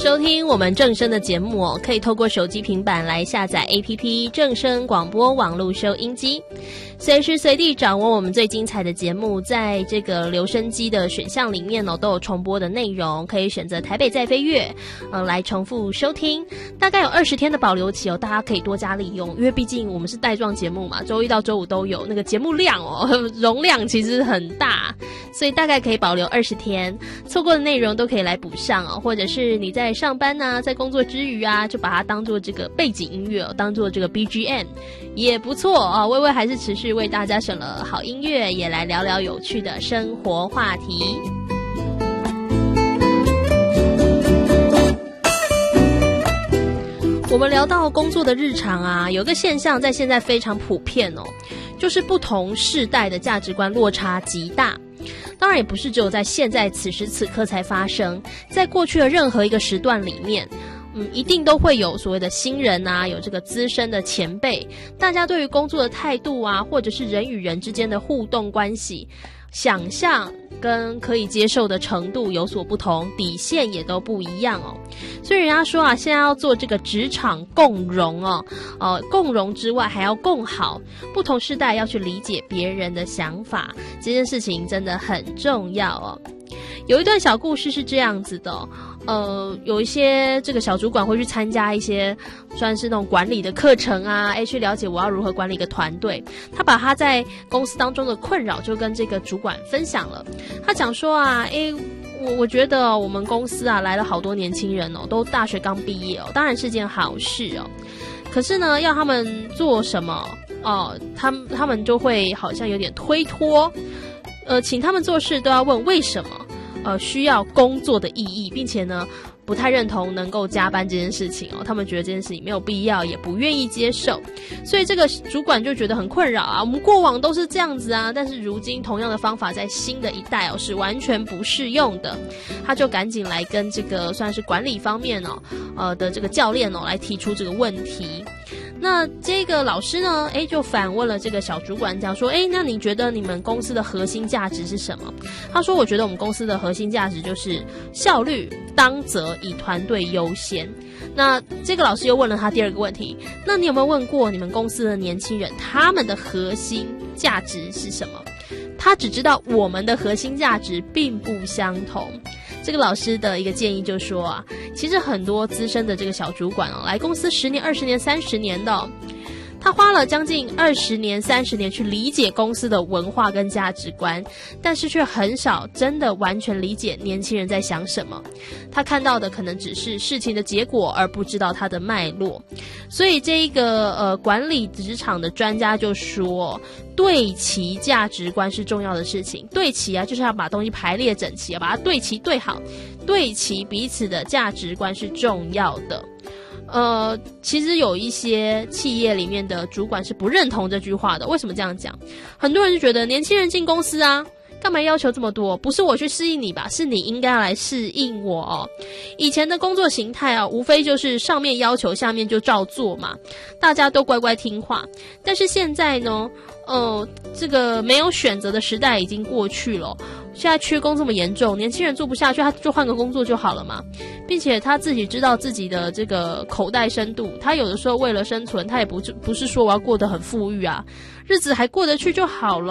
收听我们正声的节目哦，可以透过手机平板来下载 APP 正声广播网络收音机，随时随地掌握我们最精彩的节目。在这个留声机的选项里面哦，都有重播的内容，可以选择台北在飞跃来重复收听。大概有20天的保留期哦，大家可以多加利用，因为毕竟我们是带状节目嘛，周一到周五都有，那个节目量哦容量其实很大，所以大概可以保留20天，错过的内容都可以来补上哦，或者是你在上班啊，在工作之余啊，就把它当做这个背景音乐哦，当做这个 BGM 也不错哦。微微还是持续为大家选了好音乐，也来聊聊有趣的生活话题。我们聊到工作的日常啊，有个现象在现在非常普遍哦，就是不同世代的价值观落差极大。当然也不是只有在现在此时此刻才发生，在过去的任何一个时段里面一定都会有所谓的新人啊，有这个资深的前辈，大家对于工作的态度啊，或者是人与人之间的互动关系，想象跟可以接受的程度有所不同，底线也都不一样哦。所以人家说啊，现在要做这个职场共融哦，共融之外还要共好，不同世代要去理解别人的想法，这件事情真的很重要哦。有一段小故事是这样子的有一些这个小主管会去参加一些算是那种管理的课程啊，去了解我要如何管理一个团队。他把他在公司当中的困扰就跟这个主管分享了。他讲说啊，我觉得我们公司啊来了好多年轻人哦，都大学刚毕业哦，当然是件好事哦。可是呢，要他们做什么他们就会好像有点推脱，请他们做事都要问为什么，需要工作的意义，并且呢不太认同能够加班这件事情哦，他们觉得这件事情没有必要，也不愿意接受，所以这个主管就觉得很困扰啊。我们过往都是这样子啊，但是如今同样的方法在新的一代是完全不适用的。他就赶紧来跟这个算是管理方面的这个教练来提出这个问题。那这个老师呢就反问了这个小主管，讲说那你觉得你们公司的核心价值是什么？他说我觉得我们公司的核心价值就是效率、当责、以团队优先。那这个老师又问了他第二个问题，那你有没有问过你们公司的年轻人，他们的核心价值是什么？他只知道我们的核心价值并不相同。这个老师的一个建议就说啊，其实很多资深的这个小主管来公司10年、20年、30年的他花了将近20年、30年去理解公司的文化跟价值观，但是却很少真的完全理解年轻人在想什么。他看到的可能只是事情的结果，而不知道它的脉络。所以这一个管理职场的专家就说，对齐价值观是重要的事情。对齐啊，就是要把东西排列整齐，把它对齐对好，对齐彼此的价值观是重要的。其实有一些企业里面的主管是不认同这句话的。为什么这样讲？很多人就觉得年轻人进公司啊，干嘛要求这么多？不是我去适应你吧，是你应该要来适应我哦。以前的工作形态啊，无非就是上面要求，下面就照做嘛，大家都乖乖听话。但是现在呢，这个没有选择的时代已经过去了。现在缺工这么严重，年轻人做不下去，他就换个工作就好了嘛。并且他自己知道自己的这个口袋深度，他有的时候为了生存，他也不是说我要过得很富裕啊，日子还过得去就好了。